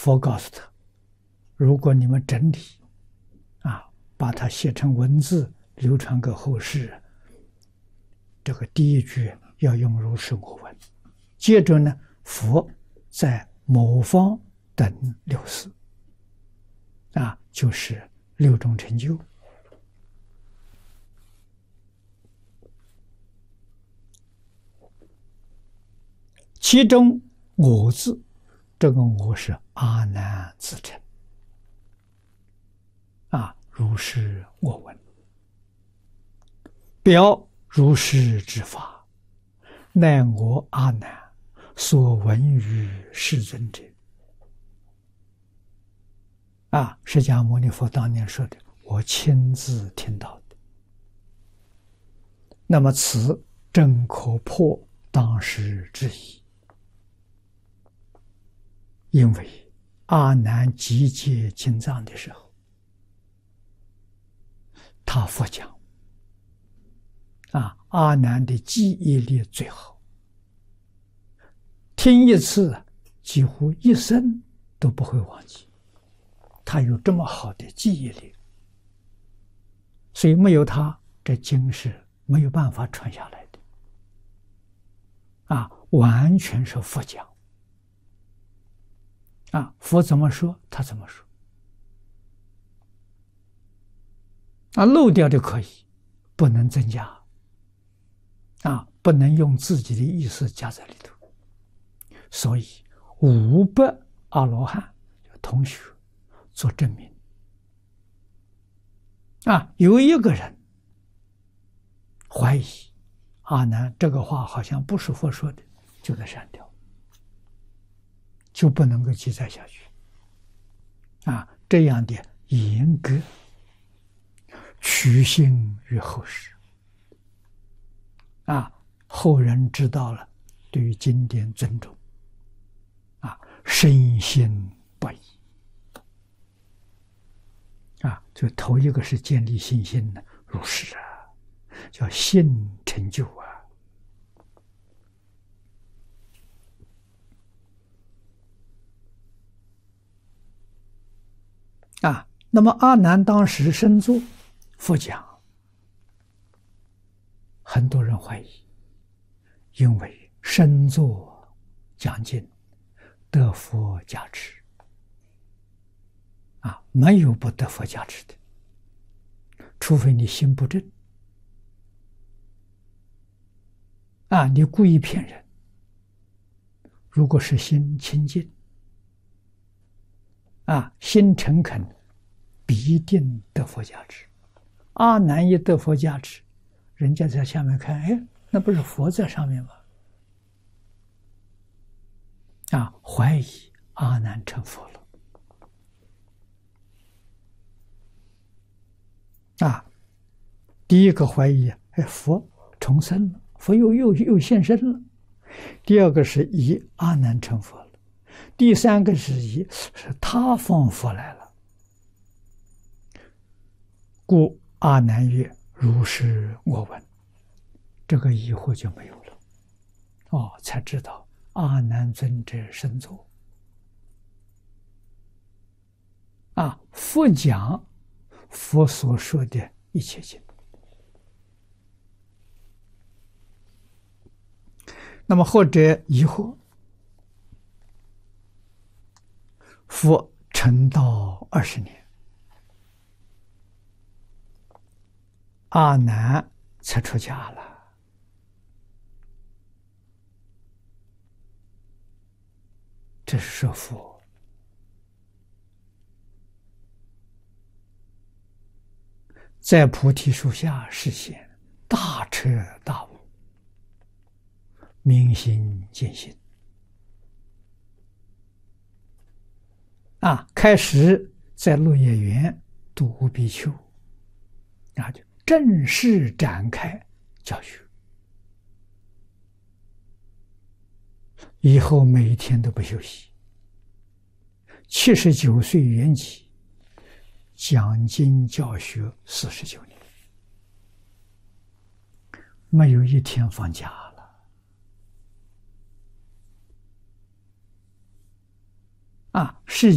佛告诉他，如果你们整理把它写成文字流传给后世，这个第一句要用如是我闻，接着呢，佛在某方等六事就是六种成就。其中我字，这个我是阿难自称如是我闻，表如是之法，乃我阿难所闻于世尊者。释迦牟尼佛当年说的，我亲自听到的。那么此正可破当时之疑。因为阿难集结经藏的时候，他佛讲阿难的记忆力最好，听一次几乎一生都不会忘记，他有这么好的记忆力，所以没有他，这经是没有办法传下来的完全是佛讲佛怎么说他怎么说漏掉的可以，不能增加不能用自己的意思加在里头。所以500阿罗汉同学做证明有一个人怀疑阿难这个话好像不是佛说的，就得删掉，就不能够记载下去这样的严格取信于后世后人知道了，对于经典尊重深信不疑就头一个是建立信心的，如是叫信成就那么阿难当时身坐佛讲，很多人怀疑，因为身坐讲经得佛加持没有不得佛加持的，除非你心不正你故意骗人。如果是心清净心诚恳，必定得佛加持。阿难一得佛加持，人家在下面看，那不是佛在上面吗？怀疑阿难成佛了第一个怀疑佛重生了，佛又现身了。第二个是疑阿难成佛了，第三个是疑是他方佛来了。故阿难曰：如是我闻。这个疑惑就没有了才知道阿难尊者身坐佛讲佛所说的一切经。那么或者疑惑，佛成道20年，阿难才出家了，这是说佛在菩提树下示现大彻大悟，明心见性开始在鹿野园度无比丘就正式展开教学，以后每一天都不休息，79岁圆寂，讲经教学49年，没有一天放假了世